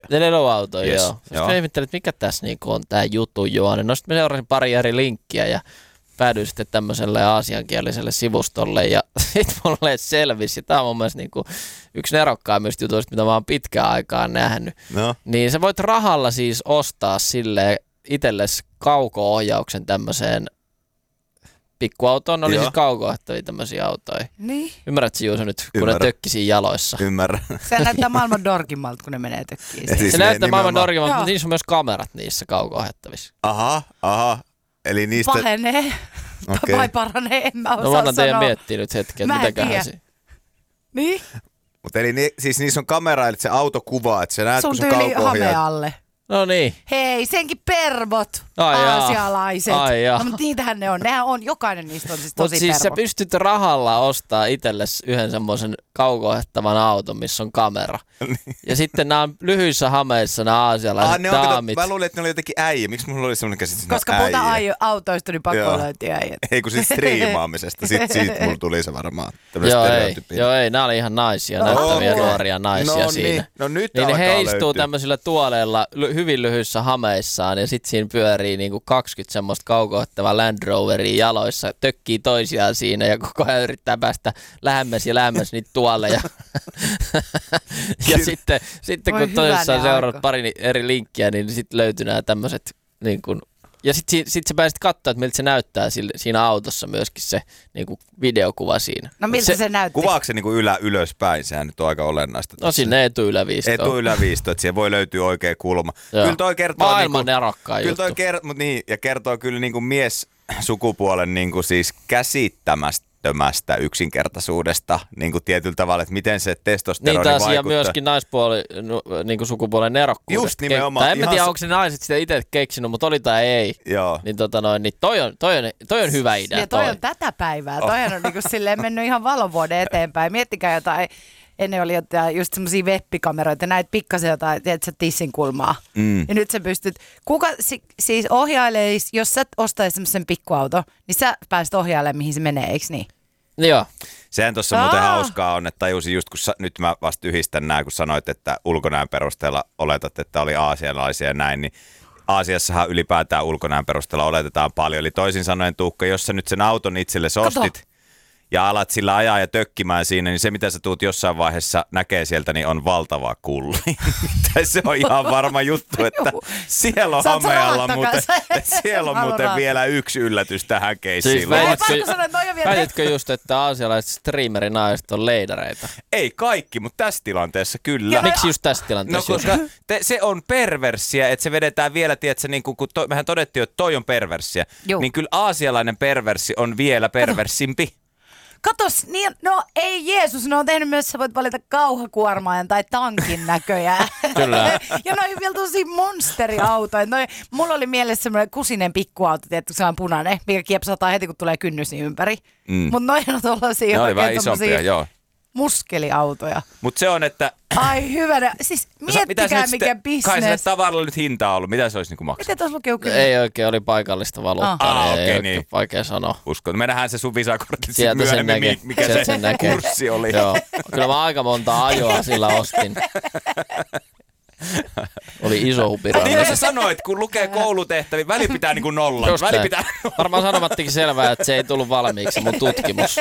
Leluautoja, joo. Sitten mä ihmettelin, että mikä tässä niinku on tää jutun juoni. No sitten mä seurasin pari eri linkkiä ja päädyin sitten tämmöiselle aasiankieliselle sivustolle ja sitten mulle selvisi. Ja tää on mun mielestä niinku yksi nerokkaimmista jutuista, mitä mä oon pitkään aikaan nähnyt. No. Niin sä voit rahalla siis ostaa silleen itsellesi kauko-ohjauksen tämmöiseen pikkuautoon. Oli siis kauko-ohjattavia tämmöisiä autoja. Niin. Ymmärrätkö Juuso nyt, kun ne tökki siinä jaloissa? Ymmärrän. Se näyttää maailman dorkimmalta, kun ne menee tökkiin. Siis se näyttää maailman dorkimmalta, mutta niissä on myös kamerat niissä kauko-ohjattavissa. Aha. Eli niistä... Pahenee. Okay. Vai paranee, en mä osaa sanoa. No vannan teidän miettiä nyt hetken, että mitäköhän se... Niin? Mutta eli siis niissä on kamera, eli se auto kuvaa, että sä näet, kun sun tyyli hame alle. No niin. Hei, senkin pervot, aasialaiset. No, mutta niitähän ne on. Nehän on, jokainen niistä on siis tosi siis pervo. sä pystyt rahalla ostaa itsellesi yhden semmoisen kauko-ohjattavan auton, missä on kamera. Ja sitten nämä on lyhyissä hameissa nämä aasialaiset daamit. Mä luulin, että ne oli jotenkin äijä. Miksi mulla oli semmoinen käsitys, että koska puhutaan autoista, niin pakko löytyä äijät. Ei kun siis striimaamisesta. Siitä mulla tuli se varmaan. Joo, ei. Nämä oli ihan naisia, näyttäviä nuoria naisia siinä. No nyt niin ne heistuu löytyy tämmöisillä tuoleilla hyvin lyhyissä hameissaan ja sitten siinä pyörii niinku 20 semmoista kauko-ohjattavaa Land Roveria jaloissa, tökkii toisiaan siinä ja koko ajan yrittää päästä lähemmäs niitä tuoleja. Ja sitten kun toisessaan seuraat pari eri linkkiä, niin sitten löytyy nämä tämmöiset niin kuin. Ja sitten sä pääsit katsoa, että miltä se näyttää siinä autossa myöskin se niinku videokuva siinä. No miltä se näytti? Kuvaako se niinku ylöspäin? Sehän nyt on aika olennaista. No sinne etuyläviisto. Etuyläviisto, että siihen voi löytyä oikea kulma. Kyllä toi kertoo maailman nerokkaan juttu. Kyllä toi ja kertoo kyllä niinku mies sukupuolen niinku siis käsittämästä yksinkertaisuudesta niin kuin tietyllä tavalla, että miten se testosteroni vaikuttaa. Niin taas ja myöskin naispuoli, niin kuin sukupuolen nerokkuudesta. Just nimenomaan. Tai en tiedä, onko ne naiset sitä itse keksinyt, mutta oli tai ei. Joo. Niin, niin toi on hyvä idea. Ja toi on tätä päivää. Toi on niin kuin silleen mennyt ihan valovuoden eteenpäin. Miettikää jotain. Ennen oli jotain just semmosia webbikameroita, näitä pikkasen jotain, tiedätkö, tissin kulmaa. Ja nyt sä pystyt, kuka siis ohjailee, jos sä ostaisit semmoisen pikkuauto, niin sä pääset ohjailemaan, mihin se menee, eikö niin? Joo. Sehän tuossa muuten hauskaa on, että tajusin just, kun nyt mä vasta yhdistän nämä, kun sanoit, että ulkonäön perusteella oletat, että oli aasialaisia ja näin, niin Aasiassahan ylipäätään ulkonäön perusteella oletetaan paljon. Eli toisin sanoen, Tuukka, jos sä nyt sen auton itsellesi ostit ja alat sillä ajaa ja tökkimään siinä, niin se mitä sä tuut jossain vaiheessa näkee sieltä, niin on valtava kulli. Se on ihan varma juttu, että siellä on homealla muuten vielä yksi yllätys tähän keissiin. Siis väititkö just, että aasialaiset streamerinaiset on leidareita? Ei kaikki, mutta tässä tilanteessa kyllä. Ja miksi just tässä tilanteessa? No koska se on perversiä, että se vedetään vielä, tiedätkö, niin kun mehän todettiin, että toi on perversiä, niin kyllä aasialainen perversi on vielä perversimpi. Katos, niin, no ei Jeesus, ne on tehnyt myös, sä voit valita kauhakuormaajan tai tankin näköjään. Kyllä. Ja noi vielä tosi monsteriautoja. Mulla oli mielessä semmoinen kusinen pikkuauto, tietysti se on punainen, mikä kiepsataan heti, kun tulee kynnys niin ympäri. Mutta noin on tollaisia oikein tommosia muskeliautoja. Mutta se on, että... Ai hyvänä. Siis miettikää mikä bisnes. Kai sille tavaralla nyt hinta ollut. Mitä se olisi niinku maksanut? Miten tuossa lukee kyllä? Ei oikein, oli paikallista valuuttaa. Ei niin. Vaikea sanoa. Uskon. Me nähdään se sun visakortti myöhemmin, mikä se kurssi oli. Joo. Kyllä mä aika monta ajoa sillä ostin. Oli iso hupira. Niin sä sanoit, kun lukee koulutehtäviä, väli pitää niinku nolla. Varmaan sanomattikin selvää, että se ei tullut valmiiksi mun tutkimus.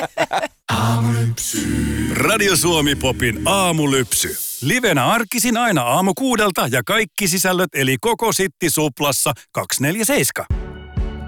Radio Suomi Popin aamulypsy. Livenä arkisin aina 6:00 ja kaikki sisällöt eli koko Sitti Suplassa 247.